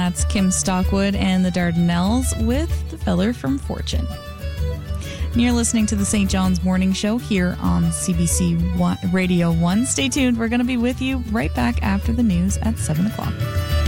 That's Kim Stockwood and the Dardanelles with The Feller from Fortune. And you're listening to the St. John's Morning Show here on CBC Radio 1. Stay tuned. We're going to be with you right back after the news at 7 o'clock.